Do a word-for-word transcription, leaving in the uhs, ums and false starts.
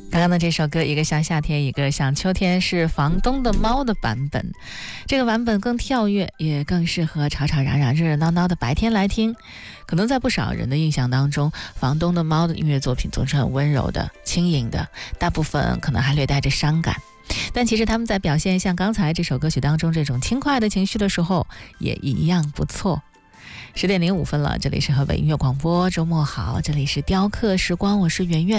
刚刚的这首歌，一个像夏天，一个像秋天，是房东的猫的版本。这个版本更跳跃，也更适合吵吵嚷嚷、热热闹闹的白天来听。可能在不少人的印象当中，房东的猫的音乐作品总是很温柔的、轻盈的，大部分可能还略带着伤感。但其实他们在表现像刚才这首歌曲当中这种轻快的情绪的时候，也一样不错。十点零五分了，这里是河北音乐广播，周末好，这里是雕刻时光，我是圆圆。